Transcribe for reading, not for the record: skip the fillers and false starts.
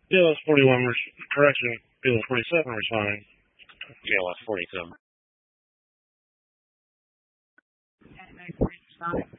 BLS 41, correction, BLS 47 responding. BLS 47. At 940 responding.